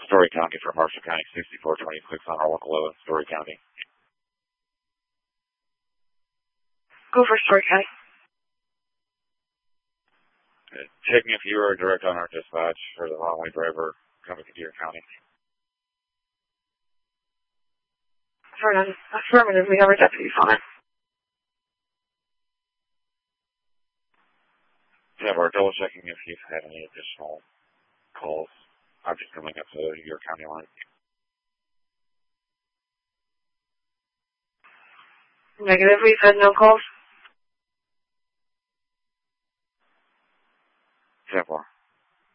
Story County for Marshall County, 6426 on our local 11, Story County. Go for Story County. Checking if you are direct on our dispatch for the wrong-way driver coming to Deer County. Affirmative, we have our deputy on it. Yeah, we're double checking if you've had any additional calls. I'm just coming up to your county line. Negative, we've had no calls. 10-4.